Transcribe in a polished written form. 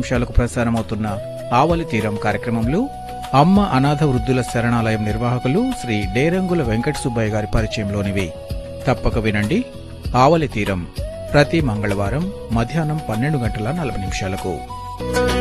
నిమిషాలకు ప్రసారమవుతున్న ఆవలి తీరం కార్యక్రమంలో అమ్మ అనాథ వృద్ధుల శరణాలయం నిర్వాహకులు శ్రీ డేరంగుల వెంకట సుబ్బయ్య గారి పరిచయంలోనివి. తప్పక వినండి. ఆవలి తీరం ప్రతి మంగళవారం మధ్యాహ్నం 12:40 నిమిషాలకు.